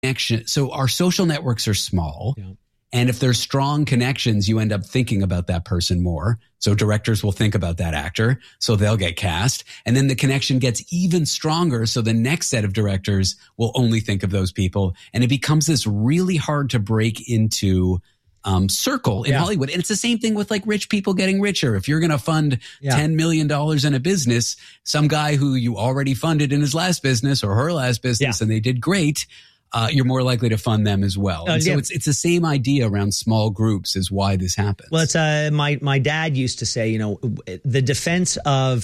connection. So our social networks are small. Yeah. And if there's strong connections, you end up thinking about that person more. So directors will think about that actor, so they'll get cast. And then the connection gets even stronger. So the next set of directors will only think of those people. And it becomes this really hard to break into circle in Hollywood. And it's the same thing with like rich people getting richer. If you're going to fund $10 million in a business, some guy who you already funded in his last business or her last business and they did great, you're more likely to fund them as well. So it's the same idea around small groups is why this happens. Well, it's my dad used to say, the defense of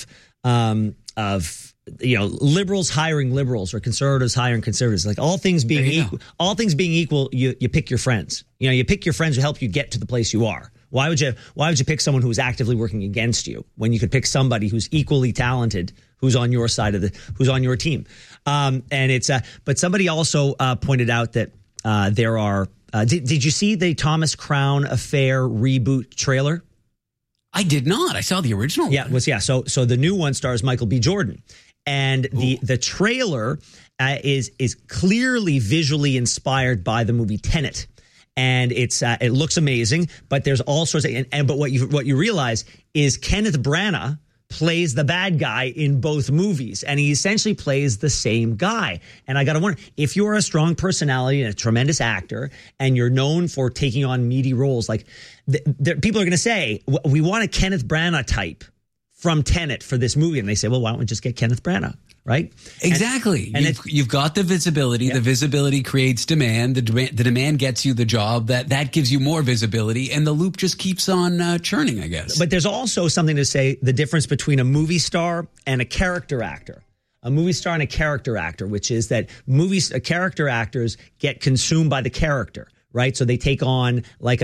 liberals hiring liberals or conservatives hiring conservatives, like all things being equal, you pick your friends. You pick your friends who help you get to the place you are. Why would you pick someone who's actively working against you when you could pick somebody who's equally talented, who's on your side who's on your team? And it's but somebody also pointed out that there are. Did you see the Thomas Crown Affair reboot trailer? I did not. I saw the original. So the new one stars Michael B. Jordan, and the trailer is clearly visually inspired by the movie Tenet. And it looks amazing, but there's all sorts of but what you realize is Kenneth Branagh plays the bad guy in both movies, and he essentially plays the same guy. And I got to wonder, if you're a strong personality and a tremendous actor, and you're known for taking on meaty roles, like people are going to say, we want a Kenneth Branagh type from Tenet for this movie, and they say, well, why don't we just get Kenneth Branagh? Right? Exactly. And you've got the visibility. Yeah. The visibility creates demand. The demand gets you the job. That gives you more visibility. And the loop just keeps on churning, I guess. But there's also something to say the difference between a movie star and a character actor. A movie star and a character actor, which is that character actors get consumed by the character. Right, so they take on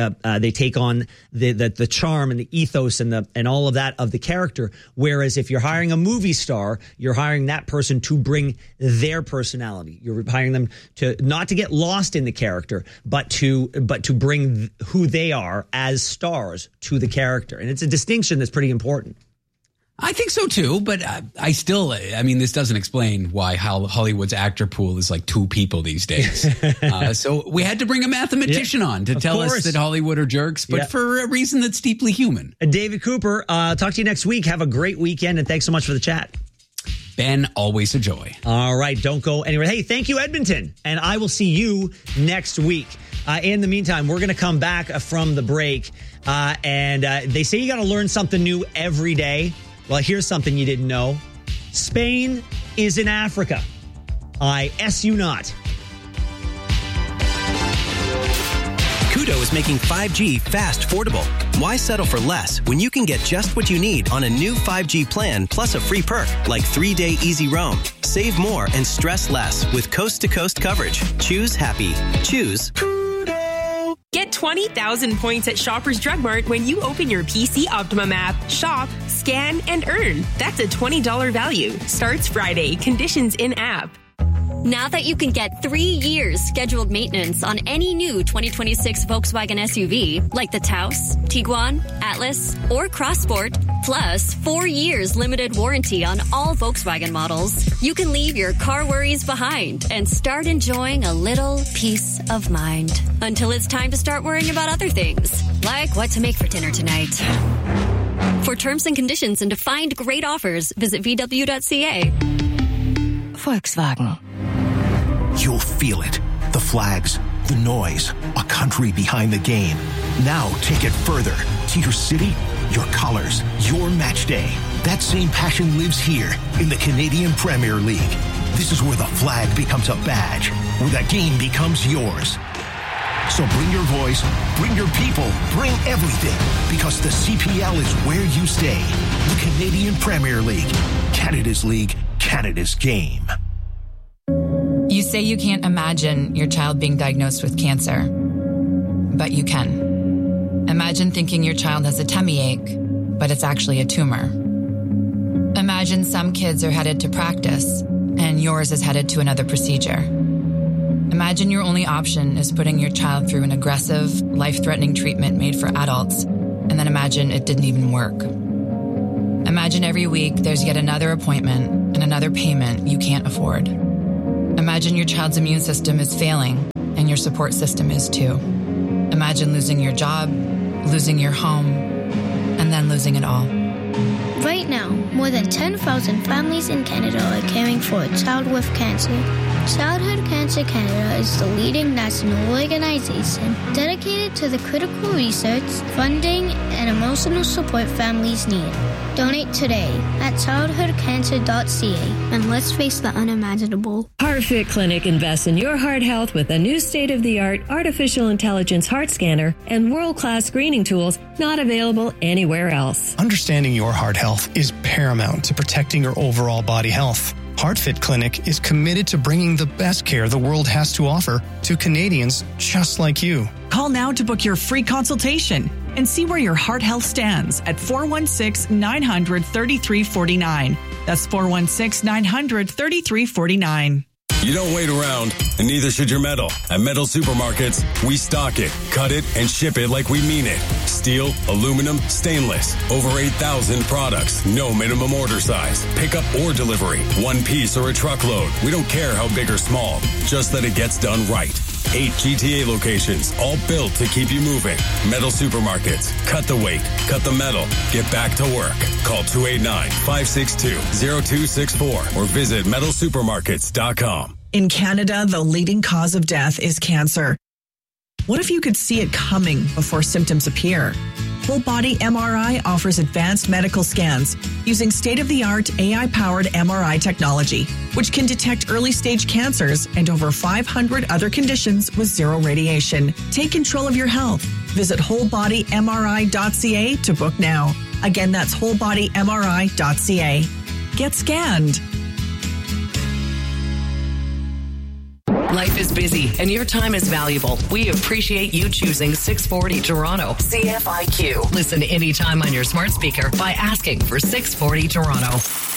the charm and the ethos and all of that of the character. Whereas if you're hiring a movie star, you're hiring that person to bring their personality. You're hiring them to not to get lost in the character, but to bring who they are as stars to the character. And it's a distinction that's pretty important. I think so too, but this doesn't explain why Hollywood's actor pool is like 2 people these days. So we had to bring a mathematician on to tell us that Hollywood are jerks, but for a reason that's deeply human. David Cooper, talk to you next week. Have a great weekend, and thanks so much for the chat. Ben, always a joy. All right, don't go anywhere. Hey, thank you, Edmonton, and I will see you next week. In the meantime, we're going to come back from the break, and they say you got to learn something new every day. Well, here's something you didn't know. Spain is in Africa. I S you not. Koodo is making 5G fast affordable. Why settle for less when you can get just what you need on a new 5G plan plus a free perk like 3-day easy roam? Save more and stress less with coast-to-coast coverage. Choose happy. Choose Koodo. Get 20,000 points at Shoppers Drug Mart when you open your PC Optimum app. Shop, scan, and earn. That's a $20 value. Starts Friday. Conditions in app. Now that you can get 3 years scheduled maintenance on any new 2026 Volkswagen SUV, like the Taos, Tiguan, Atlas, or Crossport, plus 4 years limited warranty on all Volkswagen models, you can leave your car worries behind and start enjoying a little peace of mind. Until it's time to start worrying about other things, like what to make for dinner tonight. For terms and conditions and to find great offers, visit VW.ca. Volkswagen. You'll feel it. The flags, the noise, a country behind the game. Now take it further to your city, your colors, your match day. That same passion lives here in the Canadian Premier League. This is where the flag becomes a badge, where the game becomes yours. So bring your voice, bring your people, bring everything, because the CPL is where you stay. The Canadian Premier League, Canada's league, Canada's game. You say you can't imagine your child being diagnosed with cancer, but you can. Imagine thinking your child has a tummy ache, but it's actually a tumor. Imagine some kids are headed to practice, and yours is headed to another procedure. Imagine your only option is putting your child through an aggressive, life-threatening treatment made for adults, and then imagine it didn't even work. Imagine every week there's yet another appointment and another payment you can't afford. Imagine your child's immune system is failing, and your support system is too. Imagine losing your job, losing your home, and then losing it all. Right now, more than 10,000 families in Canada are caring for a child with cancer. Childhood Cancer Canada is the leading national organization dedicated to the critical research, funding, and emotional support families need. Donate today at childhoodcancer.ca and let's face the unimaginable. HeartFit Clinic invests in your heart health with a new state-of-the-art artificial intelligence heart scanner and world-class screening tools not available anywhere else. Understanding your heart health is paramount to protecting your overall body health. HeartFit Clinic is committed to bringing the best care the world has to offer to Canadians just like you. Call now to book your free consultation and see where your heart health stands at 416-900-3349. That's 416-900-3349. You don't wait around, and neither should your metal. At Metal Supermarkets, we stock it, cut it, and ship it like we mean it. Steel, aluminum, stainless. Over 8,000 products. No minimum order size. Pickup or delivery. One piece or a truckload. We don't care how big or small. Just that it gets done right. 8 GTA locations, all built to keep you moving. Metal Supermarkets. Cut the weight. Cut the metal. Get back to work. Call 289-562-0264 or visit metalsupermarkets.com. In Canada, the leading cause of death is cancer. What if you could see it coming before symptoms appear? Whole Body MRI offers advanced medical scans using state-of-the-art AI-powered MRI technology, which can detect early-stage cancers and over 500 other conditions with zero radiation. Take control of your health. Visit wholebodymri.ca to book now. Again, that's wholebodymri.ca. Get scanned. Life is busy and your time is valuable. We appreciate you choosing 640 Toronto. CFIQ. Listen anytime on your smart speaker by asking for 640 Toronto.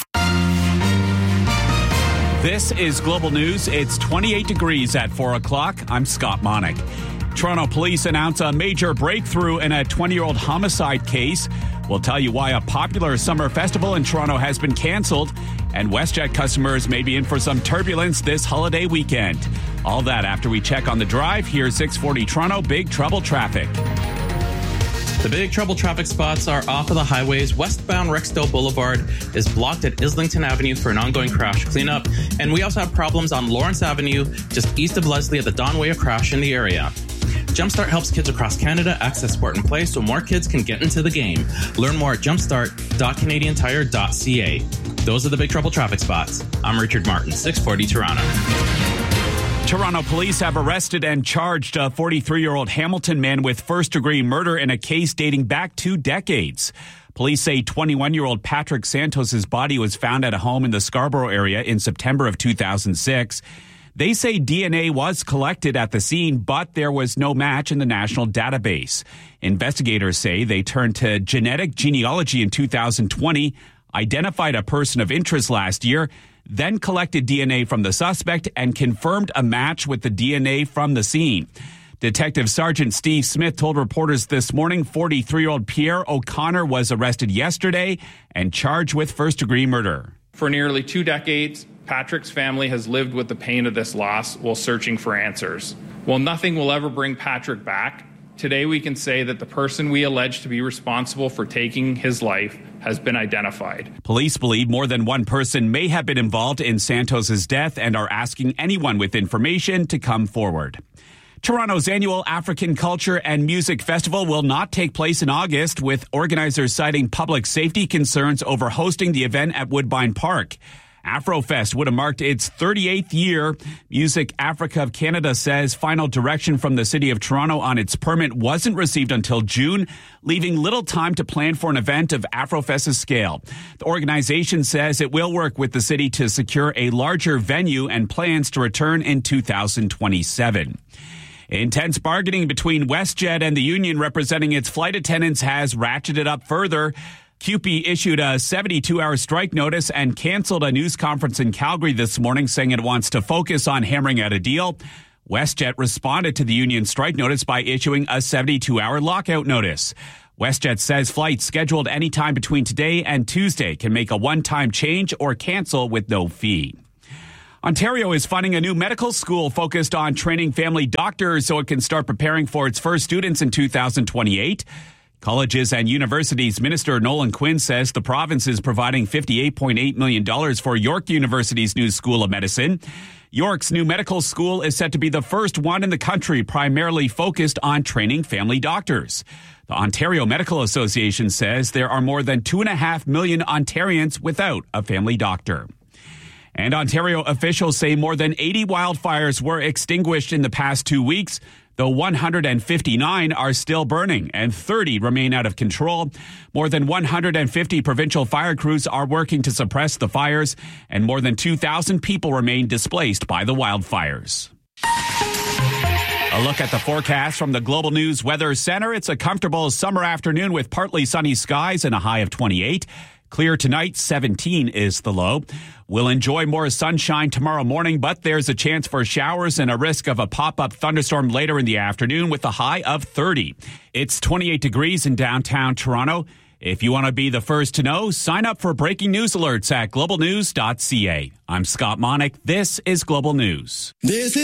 This is Global News. It's 28 degrees at 4 o'clock. I'm Scott Monick. Toronto police announce a major breakthrough in a 20-year-old homicide case. We'll tell you why a popular summer festival in Toronto has been canceled, and WestJet customers may be in for some turbulence this holiday weekend. All that after we check on the drive. Here's 640 Toronto Big Trouble traffic. The big trouble traffic spots are off of the highways. Westbound Rexdale Boulevard is blocked at Islington Avenue for an ongoing crash cleanup. And we also have problems on Lawrence Avenue, just east of Leslie at the Donway crash in the area. Jumpstart helps kids across Canada access sport and play so more kids can get into the game. Learn more at jumpstart.canadiantire.ca. Those are the big trouble traffic spots. I'm Richard Martin, 640 Toronto. Toronto police have arrested and charged a 43-year-old Hamilton man with first-degree murder in a case dating back 2 decades. Police say 21-year-old Patrick Santos' body was found at a home in the Scarborough area in September of 2006. They say DNA was collected at the scene, but there was no match in the national database. Investigators say they turned to genetic genealogy in 2020, identified a person of interest last year, then collected DNA from the suspect and confirmed a match with the DNA from the scene. Detective Sergeant Steve Smith told reporters this morning 43-year-old Pierre O'Connor was arrested yesterday and charged with first-degree murder. For nearly 2 decades, Patrick's family has lived with the pain of this loss while searching for answers. While nothing will ever bring Patrick back, today we can say that the person we allege to be responsible for taking his life has been identified. Police believe more than one person may have been involved in Santos's death and are asking anyone with information to come forward. Toronto's annual African Culture and Music Festival will not take place in August, with organizers citing public safety concerns over hosting the event at Woodbine Park. Afrofest would have marked its 38th year. Music Africa of Canada says final direction from the City of Toronto on its permit wasn't received until June, leaving little time to plan for an event of Afrofest's scale. The organization says it will work with the city to secure a larger venue and plans to return in 2027. Intense bargaining between WestJet and the union representing its flight attendants has ratcheted up further. CUPE issued a 72-hour strike notice and canceled a news conference in Calgary this morning, saying it wants to focus on hammering out a deal. WestJet responded to the union strike notice by issuing a 72-hour lockout notice. WestJet says flights scheduled anytime between today and Tuesday can make a one-time change or cancel with no fee. Ontario is funding a new medical school focused on training family doctors so it can start preparing for its first students in 2028. Colleges and Universities Minister Nolan Quinn says the province is providing $58.8 million for York University's new School of Medicine. York's new medical school is set to be the first one in the country primarily focused on training family doctors. The Ontario Medical Association says there are more than 2.5 million Ontarians without a family doctor. And Ontario officials say more than 80 wildfires were extinguished in the past 2 weeks, though 159 are still burning and 30 remain out of control. More than 150 provincial fire crews are working to suppress the fires, and more than 2,000 people remain displaced by the wildfires. A look at the forecast from the Global News Weather Center. It's a comfortable summer afternoon with partly sunny skies and a high of 28. Clear tonight, 17 is the low. We'll enjoy more sunshine tomorrow morning, but there's a chance for showers and a risk of a pop-up thunderstorm later in the afternoon with a high of 30. It's 28 degrees in downtown Toronto. If you want to be the first to know, sign up for breaking news alerts at globalnews.ca. I'm Scott Monick. This is Global News. This is